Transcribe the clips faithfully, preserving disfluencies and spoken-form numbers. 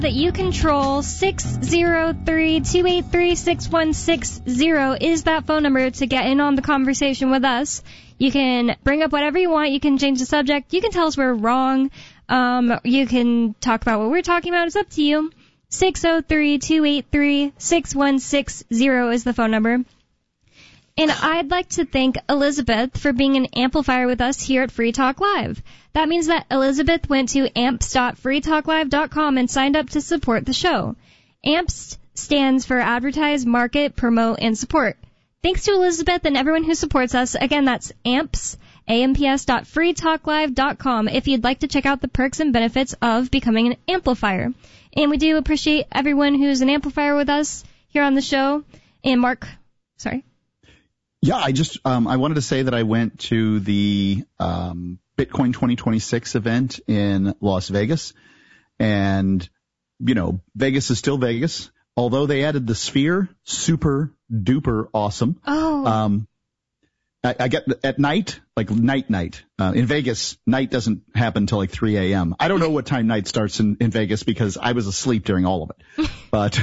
that you control. Six zero three, two eight three, six one six zero is that phone number to get in on the conversation with us. You can bring up whatever you want. You can change the subject. You can tell us we're wrong. Um, you can talk about what we're talking about. It's up to you. six zero three, two eight three, six one six zero is the phone number. And I'd like to thank Elizabeth for being an amplifier with us here at Free Talk Live. That means that Elizabeth went to amps dot free talk live dot com and signed up to support the show. AMPS stands for Advertise, Market, Promote, and Support. Thanks to Elizabeth and everyone who supports us. Again, that's amps, amps dot free talk live dot com if you'd like to check out the perks and benefits of becoming an amplifier. And we do appreciate everyone who's an amplifier with us here on the show. And Mark, sorry. Yeah, I just um, I wanted to say that I went to the um, Bitcoin twenty twenty-six event in Las Vegas, and you know Vegas is still Vegas. Although they added the Sphere, super duper awesome. Oh. Um, I, I get at night, like night night uh, in Vegas. Night doesn't happen until like three a.m. I don't know what time night starts in, in Vegas because I was asleep during all of it. But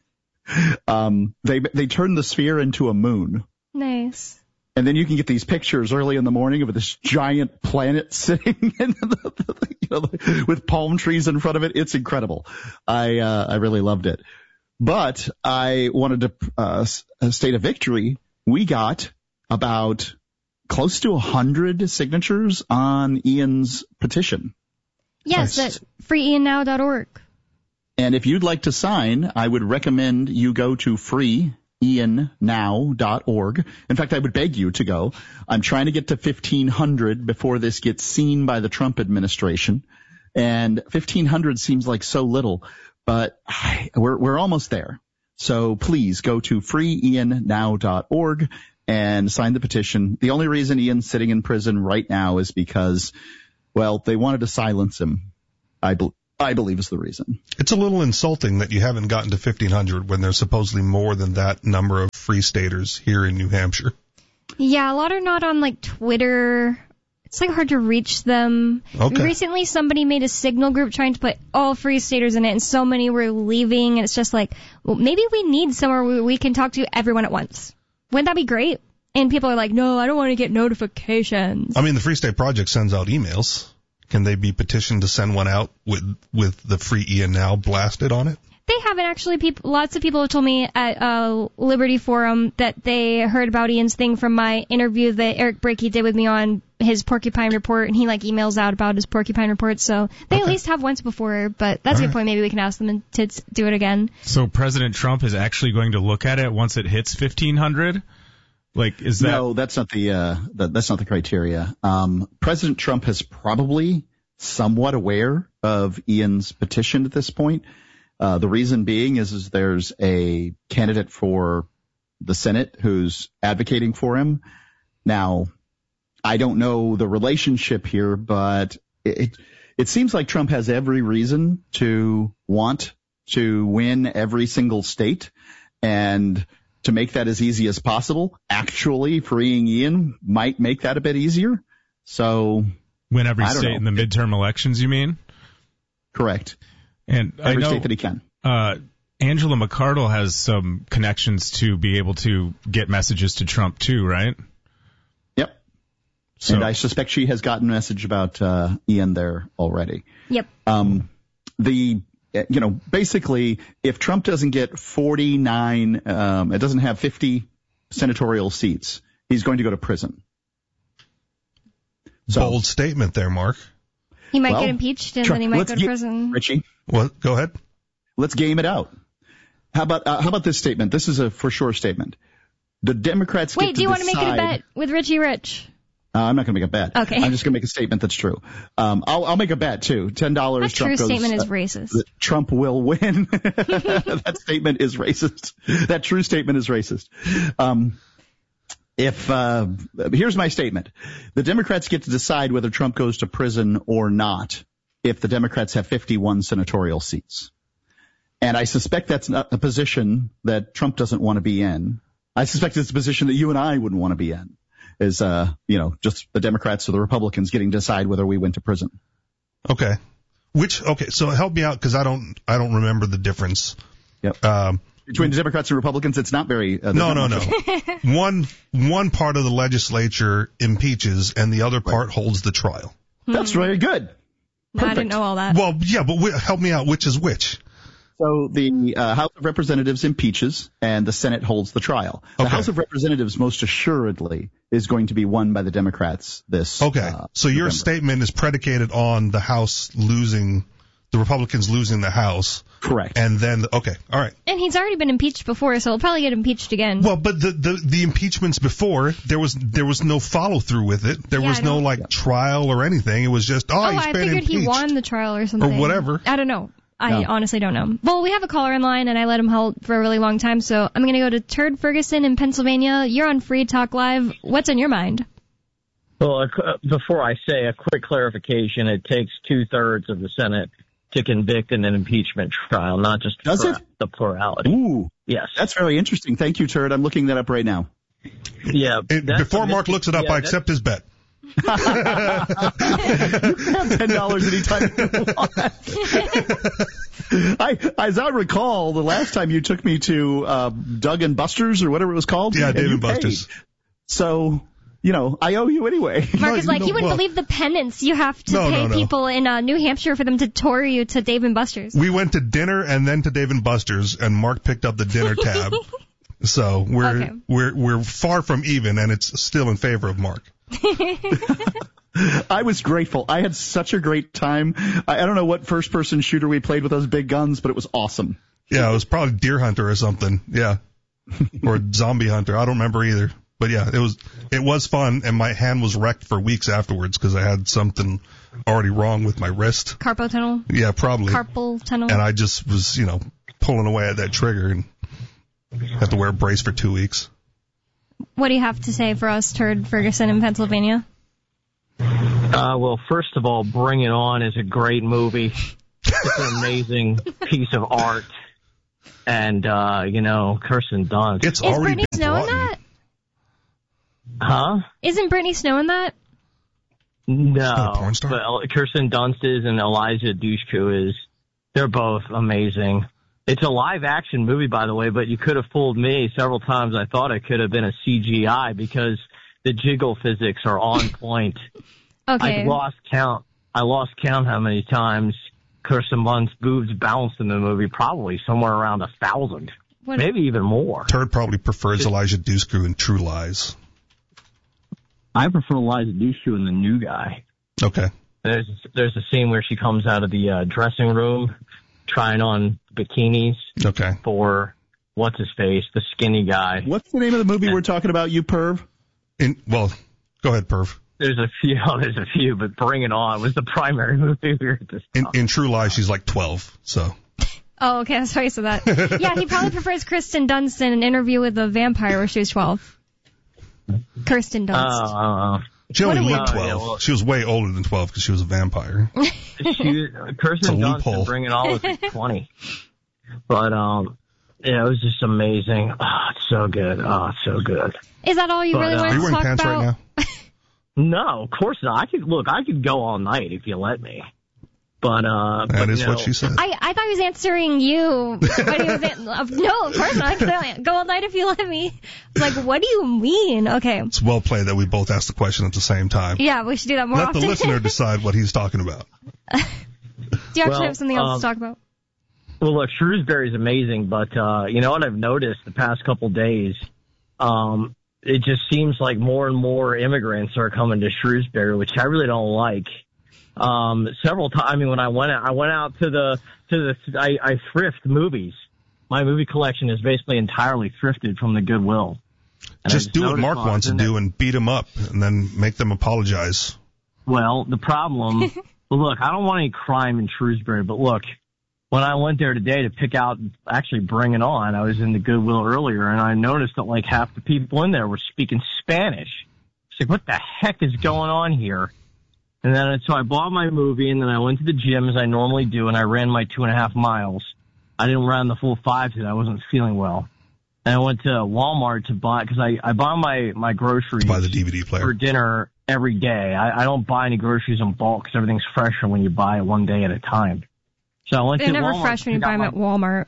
um, they they turned the Sphere into a moon. Nice. And then you can get these pictures early in the morning of this giant planet sitting in the, you know, with palm trees in front of it. It's incredible. I uh, I really loved it. But I wanted to uh, state a victory. We got about close to one hundred signatures on Ian's petition. Yes, nice. At free ian now dot org. And if you'd like to sign, I would recommend you go to free ian now dot org. In fact, I would beg you to go. I'm trying to get to fifteen hundred before this gets seen by the Trump administration. And fifteen hundred seems like so little, but we're we're almost there. So please go to free ian now dot org and sign the petition. The only reason Ian's sitting in prison right now is because, well, they wanted to silence him. I believe. I believe is the reason. It's a little insulting that you haven't gotten to fifteen hundred when there's supposedly more than that number of free staters here in New Hampshire. Yeah, a lot are not on, like, Twitter. It's, like, hard to reach them. Okay. Recently, somebody made a Signal group trying to put all free staters in it, and so many were leaving, and it's just like, well, maybe we need somewhere where we can talk to everyone at once. Wouldn't that be great? And people are like, no, I don't want to get notifications. I mean, the Free State Project sends out emails. Can they be petitioned to send one out with with the Free Ian Now blasted on it? They haven't actually. People, lots of people have told me at uh, Liberty Forum that they heard about Ian's thing from my interview that Eric Brakey did with me on his Porcupine Report, and he like emails out about his Porcupine Report. So they okay. at least have once before, but that's All a good right. point. Maybe we can ask them to do it again. So President Trump is actually going to look at it once it hits fifteen hundred? Like, is that... No, that's not the, uh, that, that's not the criteria. Um, President Trump is probably somewhat aware of Ian's petition at this point. Uh, the reason being is, is there's a candidate for the Senate who's advocating for him. Now, I don't know the relationship here, but it, it seems like Trump has every reason to want to win every single state, and to make that as easy as possible, actually freeing Ian might make that a bit easier. So win every I don't state know. in the midterm elections, you mean? Correct. And every I know, state that he can. Uh, Angela McArdle has some connections to be able to get messages to Trump too, right? Yep. So, and I suspect she has gotten a message about uh, Ian there already. Yep. Um, the You know, basically, if Trump doesn't get forty-nine, um, it doesn't have fifty senatorial seats, he's going to go to prison. So, bold statement there, Mark. He might well, get impeached and try, then he might go to get, prison. Richie, what? Go ahead. Let's game it out. How about uh, how about this statement? This is a for sure statement. The Democrats Wait, get to do you want to decide, make it a bet with Richie Rich? Uh, I'm not going to make a bet. Okay. I'm just going to make a statement that's true. Um, I'll, I'll make a bet, too. ten dollars. That Trump true goes, statement is uh, racist. Trump will win. That statement is racist. That true statement is racist. Um, if uh, here's my statement. The Democrats get to decide whether Trump goes to prison or not if the Democrats have fifty-one senatorial seats. And I suspect that's not a position that Trump doesn't want to be in. I suspect it's a position that you and I wouldn't want to be in. Is, uh, you know, just the Democrats or the Republicans getting to decide whether we went to prison. Okay. Which, okay, so help me out because I don't, I don't remember the difference. Yep. Um, Between the Democrats and Republicans, it's not very. Uh, no, not no, much. no. one, one part of the legislature impeaches and the other part right. holds the trial. That's very good. No, I didn't know all that. Well, yeah, but w- help me out. Which is which? So the uh, House of Representatives impeaches, and the Senate holds the trial. The okay. House of Representatives most assuredly is going to be won by the Democrats this Okay, uh, so your November. statement is predicated on the House losing, the Republicans losing the House. Correct. And then, the, okay, all right. And he's already been impeached before, so he'll probably get impeached again. Well, but the, the, the impeachments before, there was there was no follow-through with it. There Yeah, was I no, don't- like, trial or anything. It was just, oh, oh, he's I been figured impeached. he won the trial or something. Or whatever. I don't know. I No. honestly don't know. Well, we have a caller in line, and I let him hold for a really long time, so I'm going to go to Turd Ferguson in Pennsylvania. You're on Free Talk Live. What's on your mind? Well, uh, before I say a quick clarification, it takes two-thirds of the Senate to convict in an impeachment trial, not just Does plura- it? the plurality. Ooh, Yes. that's very interesting. Thank you, Turd. I'm looking that up right now. Yeah. And that's before a Mark mis- looks it up, yeah, I accept his bet. Ten dollars anytime you want. I, as I recall, the last time you took me to uh, Doug and Buster's or whatever it was called. Yeah, and Dave you and Buster's. paid. So, you know, I owe you anyway. Mark No, is like, no, you wouldn't well- believe the penance you have to No, pay no, no. people in uh, New Hampshire for them to tour you to Dave and Buster's. We went to dinner and then to Dave and Buster's, and Mark picked up the dinner tab. So we're Okay. we're we're far from even, and it's still in favor of Mark. I was grateful. I had such a great time. I, I don't know what first-person shooter we played with those big guns, but it was awesome. Yeah, it was probably Deer Hunter or something. Yeah, or Zombie Hunter. I don't remember either. But yeah, it was it was fun, and my hand was wrecked for weeks afterwards because I had something already wrong with my wrist. Carpal tunnel? Yeah, probably. Carpal tunnel? And I just was, you know, pulling away at that trigger and had to wear a brace for two weeks. What do you have to say for us, Turd Ferguson in Pennsylvania? Uh, well, first of all, Bring It On is a great movie. It's an amazing piece of art. And, uh, you know, Kirsten Dunst. It's Is already Brittany been Snow in brought in. that? Huh? Isn't Brittany Snow in that? No. a porn star? But Kirsten Dunst is and Elijah Dushku is. They're both amazing. It's a live-action movie, by the way, but you could have fooled me several times. I thought it could have been a C G I because the jiggle physics are on point. Okay. I lost count. I lost count how many times Kirsten Dunst's boobs bounced in the movie. Probably somewhere around a thousand, What- maybe even more. Turd probably prefers Elijah Dushku in True Lies. I prefer Elijah Dushku in The New Guy. Okay. There's there's a scene where she comes out of the uh, dressing room trying on bikinis Okay. for what's his face, the skinny guy. What's the name of the movie we're talking about, you perv? In, well, go ahead, Perv. There's a few, there's a few, but Bring It On was the primary movie we were just In, in True Lies, she's like twelve, so. Oh, okay. I'm sorry for that. Yeah, he probably prefers Kirsten Dunst in An Interview with a Vampire where she was twelve. Kirsten Dunst. Uh, She only What a looked weird- twelve. Yeah, well- She was way older than twelve because she was a vampire. she, Kirsten Dunst loophole. and Bring It On was like twenty. But, um, yeah, it was just amazing. Oh, it's so good. Oh, it's so good. Is that all you But, really uh, want Are you to wearing talk pants about? right now? No, of course not. I could, look, I could go all night if you let me. But, uh, That but, is you what know, she said. I, I thought he was answering you. But he was an- uh, no, of course not. I can go all night if you let me. Like, what do you mean? Okay. It's well played that we both asked the question at the same time. Yeah, we should do that more Let often. the listener decide what he's talking about. Do you actually Well, have something else um, to talk about? Well, look, Shrewsbury's amazing, but uh, you know what I've noticed the past couple days? Um, it just seems like more and more immigrants are coming to Shrewsbury, which I really don't like. Um, several times, I mean, when I went out, I went out to the to the I, I thrift movies. My movie collection is basically entirely thrifted from the Goodwill. And I Just do what noticed Mark while I was wants to in there- do and beat him up and then make them apologize. Well, the problem, well, look, I don't want any crime in Shrewsbury, but look, when I went there today to pick out, actually Bring It On, I was in the Goodwill earlier, and I noticed that like half the people in there were speaking Spanish. It's like, what the heck is going on here? And then, so I bought my movie, and then I went to the gym as I normally do, and I ran my two and a half miles. I didn't run the full five today. I wasn't feeling well. And I went to Walmart to buy, because I, I bought my, my groceries Buy the D V D player. for dinner every day. I, I don't buy any groceries in bulk because everything's fresher when you buy it one day at a time. So I went They're to never Walmart, fresh when you buy them my, at Walmart.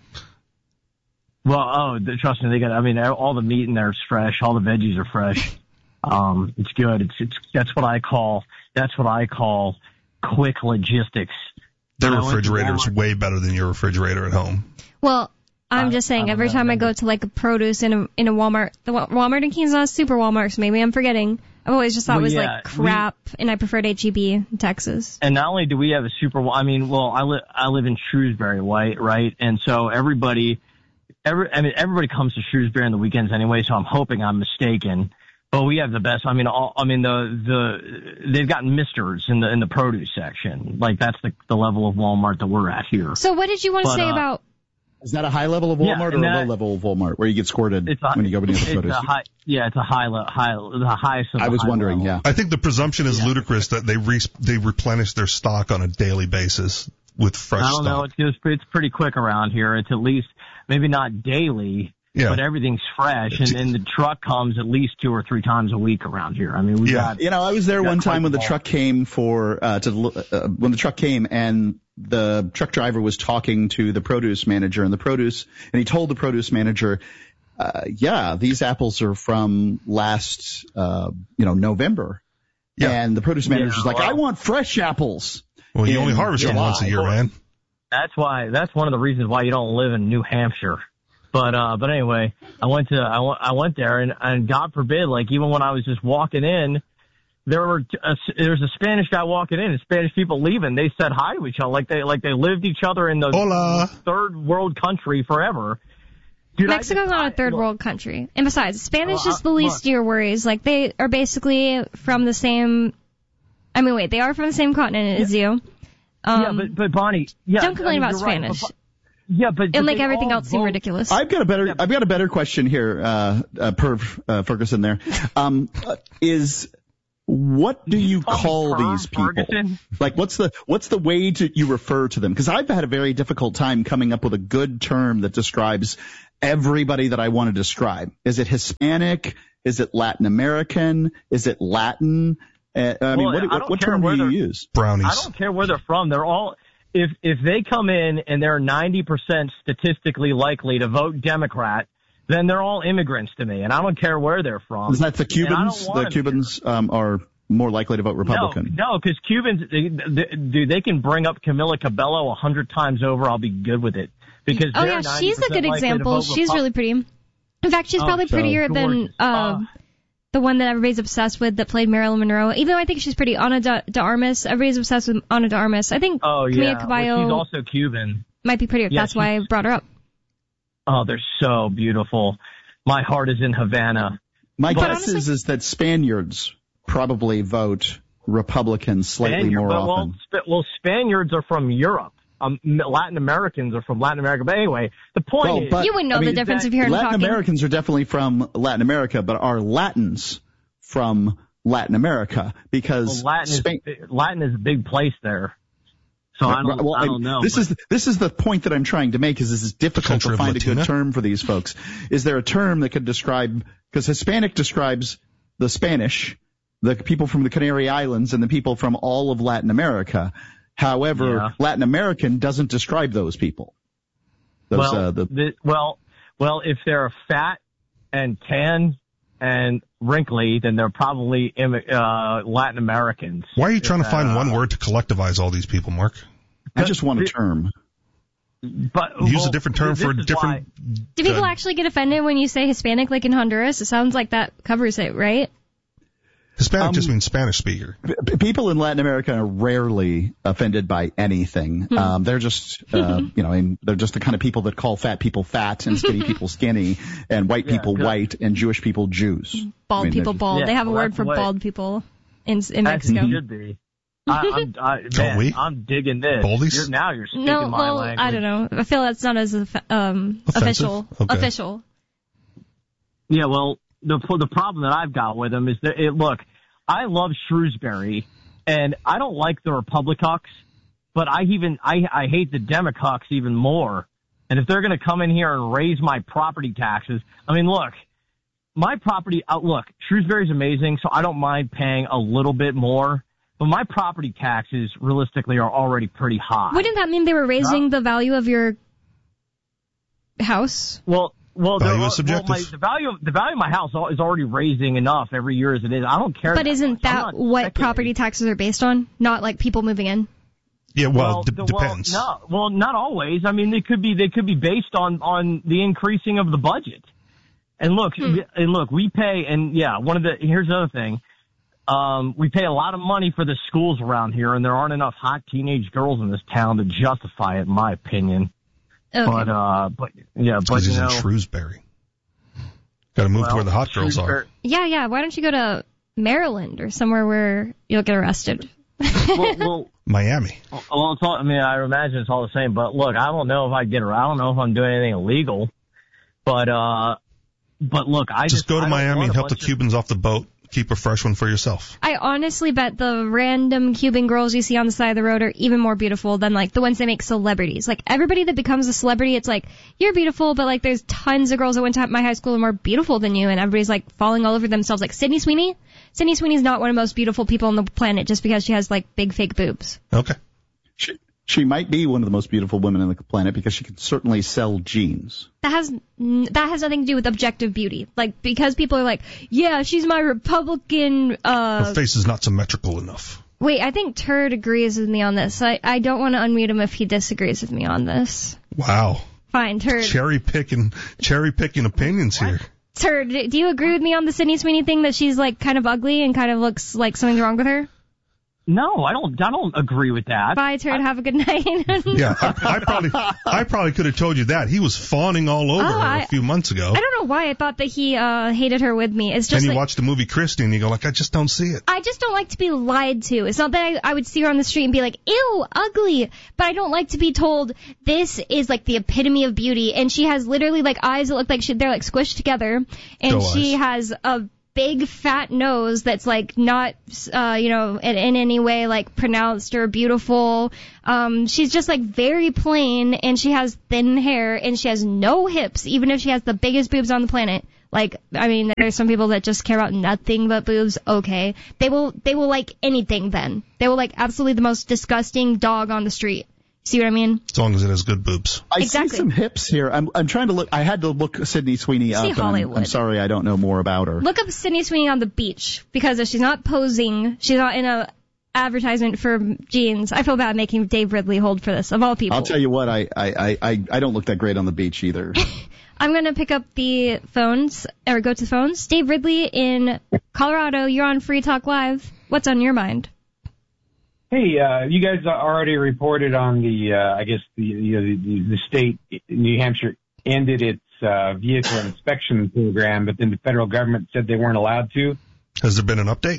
Well, oh, trust me, they got. I mean, all the meat in there is fresh. All the veggies are fresh. Um, it's good. It's it's that's what I call that's what I call quick logistics. Their refrigerator's way better than your refrigerator at home. Well, I'm I- just saying, I every don't time know. I go to like a produce in a in a Walmart, the Wa- Walmart in Keene is not a super Walmart, so maybe I'm forgetting. I've always just thought Well, it was yeah, like crap, and I preferred H E B in Texas. And not only do we have a super, I mean, well, I live I live in Shrewsbury, right? Right, and so everybody, every I mean, everybody comes to Shrewsbury on the weekends anyway. So I'm hoping I'm mistaken. But we have the best. I mean, all, I mean the the they've got misters in the in the produce section. Like that's the the level of Walmart that we're at here. So what did you want to But, say uh, about? Is that a high level of Yeah, Walmart and or a that- low level of Walmart where you get squirted It's a, when you go beneath it's the produce? a high, yeah, it's a high le- high the highest. Of the I was high wondering, level. yeah. I think the presumption is ludicrous that they re- they replenish their stock on a daily basis with fresh I don't know. stock. It's just it's pretty quick around here. It's at least maybe not daily. Yeah. But everything's fresh, and, and the truck comes at least two or three times a week around here. I mean, we Yeah. got You know, I was there Yeah, one quite time when the the truck came for uh, to uh, when the truck came and the truck driver was talking to the produce manager and the produce and he told the produce manager, uh, yeah, these apples are from last uh, you know November. Yeah. And the produce manager's Yeah, like, well- I want fresh apples. Well, you in only harvest them July. once a year, man. That's why. That's one of the reasons why you don't live in New Hampshire. But uh, but anyway, I went to I, went- I went there, and, and God forbid, like even when I was just walking in, there were a, there was a Spanish guy walking in, and Spanish people leaving. They said hi to each other, like they like they lived each other in the Hola. third world country forever. Dude, I Mexico's just- not I- a third look, world country. And besides, Spanish Well, is the I- least look. of your worries. Like, they are basically from the same, I mean, wait, they are from the same continent as you. Um, Yeah, but but Bonnie, yeah, don't complain I mean, about you're right, Spanish. but- Yeah, but It'll but make they everything all else seem vote- ridiculous. I've got a better I've got a better question here, uh, uh Perv uh, Ferguson there. Um, uh, is what do you call me call Perv these people? Ferguson? Like, what's the what's the way to you refer to them? Because I've had a very difficult time coming up with a good term that describes everybody that I want to describe. Is it Hispanic? Is it Latin American? Is it Latin? Uh, I mean, Well, what, I what, don't what care term do where you they're- use? Brownies. I don't care where they're from. They're all if if they come in and they're ninety percent statistically likely to vote Democrat, then they're all immigrants to me, and I don't care where they're from. Isn't that the And I don't Cubans? want The them Cubans um, are more likely to vote Republican. No, no, because Cubans, they, they, dude, they can bring up Camila Cabello a hundred times over. I'll be good with it because oh, they're yeah, she's a good ninety percent likely to example. vote She's Repu- really pretty. In fact, she's Oh, probably so prettier than gorgeous. uh, Uh, the one that everybody's obsessed with that played Marilyn Monroe. Even though I think she's pretty, Ana de, de Armas. Everybody's obsessed with Ana de Armas. I think Oh Camila yeah, Cabello well, she's also Cuban. might be prettier. Yeah, That's why I she's- brought her up. Oh, they're so beautiful. My heart is in Havana. My But guess honestly- is is that Spaniards probably vote Republican slightly Spaniard, more but, often. Well, Sp- well, Spaniards are from Europe. Um, Latin Americans are from Latin America. But anyway, the point Well, is, but- You wouldn't know I the mean, difference that- if you heard him Latin talking. Americans are definitely from Latin America, but are Latins from Latin America? Because well, Latin, Spain. is, Latin is a big place there. So I don't, well, I don't know. This but- is this is the point that I'm trying to make. Is this is difficult Country to of find a Latina? good term for these folks? Is there a term that could describe? Because Hispanic describes the Spanish, the people from the Canary Islands, and the people from all of Latin America. However, Yeah. Latin American doesn't describe those people. Those, well, uh, the, the, well, well, if they're fat and tan and wrinkly, then they're probably immi- uh, Latin Americans. Why are you trying to find Uh, one word to collectivize all these people, Mark? I just want a term. But Use well, a different term this for a is different. Do people uh, actually get offended when you say Hispanic like in Honduras? It sounds like that covers it, right? Hispanic Um, just means Spanish speaker. P- people in Latin America are rarely offended by anything. Um, they're just, uh, you know, and they're just the kind of people that call fat people fat and skinny people skinny and white Yeah, people good. white and Jewish people Jews. Bald I mean, people they're just- bald. Yeah, they have a well, word that's for the way- bald people in in As it Mexico. should be. I, I'm, I, Don't man, we? I'm digging this. Baldies? You're, now you're speaking No, my well, language. I don't know. I feel that's not as um, Offensive? official. Okay. Official. Yeah, well, the the problem that I've got with them is that it. Look, I love Shrewsbury, and I don't like the Republicans, but I even I I hate the Democrats even more. And if they're going to come in here and raise my property taxes, I mean, look, my property, uh, look, Shrewsbury's amazing, so I don't mind paying a little bit more. But my property taxes, realistically, are already pretty high. Wouldn't that mean they were raising the value of your house? Well, well, Value the, is subjective. well my, the value of the value of my house is already raising enough every year as it is. I don't care. But that isn't much. that what property taxes are based on? Not like people moving in? Yeah, well, Well, d- the- depends. Well, no, well, not always. I mean, they could be they could be based on on the increasing of the budget. And look, Hmm. and look, we pay, and yeah, one of the here's the other thing. Um, we pay a lot of money for the schools around here, and there aren't enough hot teenage girls in this town to justify it, in my opinion. Okay. But uh, but yeah, but Because you he's know, in Shrewsbury. Got to move to well, where the hot girls Shrewsbury- are. Yeah, yeah. Why don't you go to Maryland or somewhere where you'll get arrested? well, well, Miami. well, it's all, I mean, I imagine it's all the same. But look, I don't know if I get around. I don't know if I'm doing anything illegal. But uh, but look, I Just just go to I don't Miami want and a help the bunch of- Cubans off the boat. Keep a fresh one for yourself. I honestly bet the random Cuban girls you see on the side of the road are even more beautiful than like the ones that make celebrities. Like everybody that becomes a celebrity, it's like, you're beautiful, but like there's tons of girls that went to my high school and were more beautiful than you, and everybody's like falling all over themselves. Like Sydney Sweeney. Sydney Sweeney's not one of the most beautiful people on the planet just because she has like big fake boobs. Okay. She, she might be one of the most beautiful women on the planet because she can certainly sell jeans. That has n- that has nothing to do with objective beauty. Like because people are like, yeah, she's my Republican. uh Her face is not symmetrical enough. Wait, I think Turd agrees with me on this. I I don't want to unmute him if he disagrees with me on this. Wow. Fine, Turd. Cherry picking, cherry picking opinions here. Turd, do you agree with me on the Sydney Sweeney thing that she's like kind of ugly and kind of looks like something's wrong with her? No, I don't. I don't agree with that. Bye, Turd. Have a good night. Yeah, I, I probably, I probably could have told you that. He was fawning all over Oh, her I- a few months ago. I don't know why I thought that he uh hated her with me. It's Then just you like, watch the movie Christie and you go like, I just don't see it. I just don't like to be lied to. It's not that I, I would see her on the street and be like, ew, ugly. But I don't like to be told this is like the epitome of beauty. And she has literally like eyes that look like she, they're like squished together. And Doe she eyes. has a big fat nose that's like not, uh, you know, in, in any way like pronounced or beautiful. Um, she's just like very plain, and she has thin hair, and she has no hips, even if she has the biggest boobs on the planet. Like, I mean, there's some people that just care about nothing but boobs. Okay. They will, they will like anything then. They will like absolutely the most disgusting dog on the street. See what I mean? As long as it has good boobs. I Exactly. see some hips here. I'm I'm trying to look. I had to look Sydney Sweeney up. See and I'm, Hollywood. I'm sorry, I don't know more about her. Look up Sydney Sweeney on the beach, because if she's not posing, she's not in a advertisement for jeans. I feel bad making Dave Ridley hold for this, of all people. I'll tell you what. I I I I don't look that great on the beach either. I'm going to pick up the phones, or go to the phones. Dave Ridley in Colorado, you're on Free Talk Live. What's on your mind? Hey, uh, you guys already reported on the, uh, I guess the, you know, the, the state, New Hampshire, ended its uh, vehicle inspection program, but then the federal government said they weren't allowed to. Has there been an update?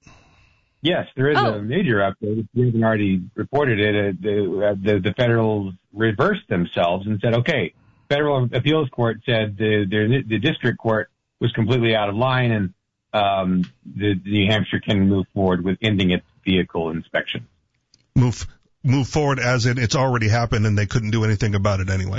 Yes, there is Oh. a major update. If you haven't already reported it, uh, the, uh, the, the federals reversed themselves and said, okay, federal appeals court said the, the, the district court was completely out of line, and um, the, the New Hampshire can move forward with ending its vehicle inspection. Move, move forward as in it's already happened and they couldn't do anything about it anyway.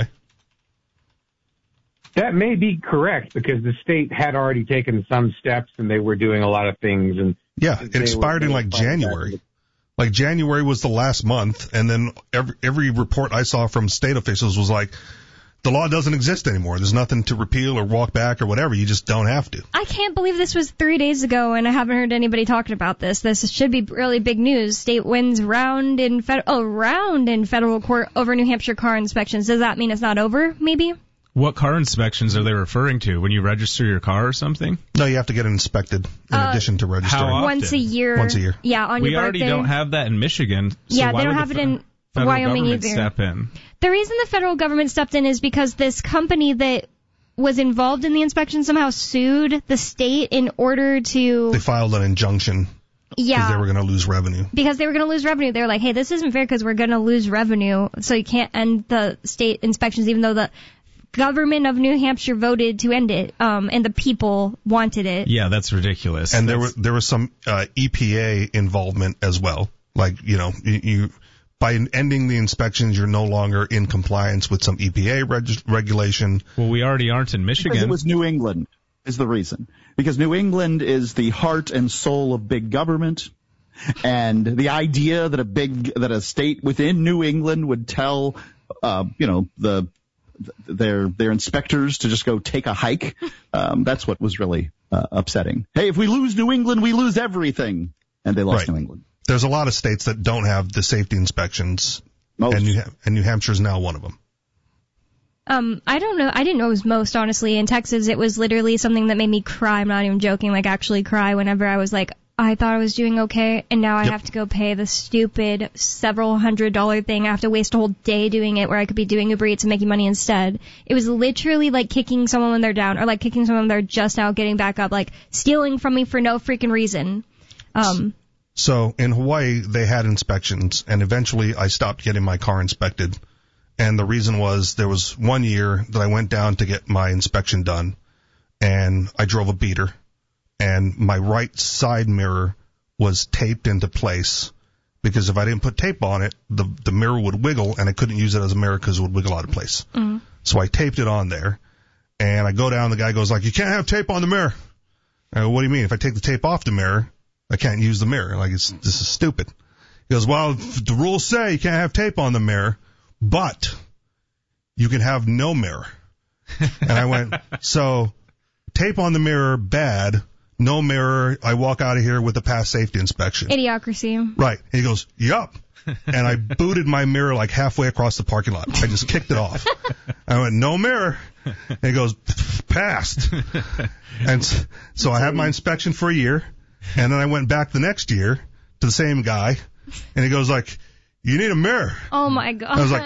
That may be correct, because the state had already taken some steps and they were doing a lot of things. And Yeah, it they expired were- in they like were fighting back. January. Like January was the last month, and then every, every report I saw from state officials was like, the law doesn't exist anymore. There's nothing to repeal or walk back or whatever. You just don't have to. I can't believe this was three days ago, and I haven't heard anybody talking about this. This should be really big news. State wins round in fed- oh, round in federal court over New Hampshire car inspections. Does that mean it's not over, maybe? What car inspections are they referring to? When you register your car or something? No, you have to get it inspected in Uh, addition to registering. how often? Once a year. Once a year. Yeah, on We your already birthday. don't have that in Michigan. So Yeah, why they don't would have the it in federal Wyoming government either. step in? The reason the federal government stepped in is because this company that was involved in the inspection somehow sued the state in order to, They filed an injunction because yeah, they were going to lose revenue. because they were going to lose revenue. They were like, hey, this isn't fair because we're going to lose revenue, so you can't end the state inspections, even though the government of New Hampshire voted to end it, um, and the people wanted it. Yeah, that's ridiculous. And there That's- was there was some uh, E P A involvement as well. Like, you know, you, you by ending the inspections, you're no longer in compliance with some E P A reg- regulation. well, we already aren't in Because Michigan. it was New England. is the reason. Because New England is the heart and soul of big government. And the idea that a big, that a state within New England would tell, uh, you know, the, their, their inspectors to just go take a hike, um, that's what was really, uh, upsetting. Hey, if we lose New England, we lose everything. And they lost Right. New England. There's a lot of states that don't have the safety inspections, Most. and New, and New Hampshire is now one of them. Um, I don't know. I didn't know it was most, honestly. In Texas, it was literally something that made me cry. I'm not even joking, like actually cry whenever I was like, I thought I was doing okay, and now I Yep. have to go pay the stupid several hundred dollar thing. I have to waste a whole day doing it where I could be doing Uber Eats and making money instead. It was literally like kicking someone when they're down, or like kicking someone when they're just now getting back up, like stealing from me for no freaking reason. Um, So in Hawaii, they had inspections, and eventually I stopped getting my car inspected. And the reason was there was one year that I went down to get my inspection done, and I drove a beater, and my right side mirror was taped into place, because if I didn't put tape on it, the the mirror would wiggle, and I couldn't use it as a mirror because it would wiggle out of place. mm-hmm. So I taped it on there, and I go down, the guy goes like, you can't have tape on the mirror. I go, what do you mean? If I take the tape off the mirror, I can't use the mirror. Like, it's, this is stupid. He goes, well, the rules say you can't have tape on the mirror, but you can have no mirror. And I went, so tape on the mirror, bad. No mirror. I walk out of here with a past safety inspection. Idiocracy. Right. And he goes, yup. And I booted my mirror like halfway across the parking lot. I just kicked it off. I went, no mirror. And he goes, passed. And so I had my inspection for a year. And then I went back the next year to the same guy. And he goes like, you need a mirror. Oh my god. I was like,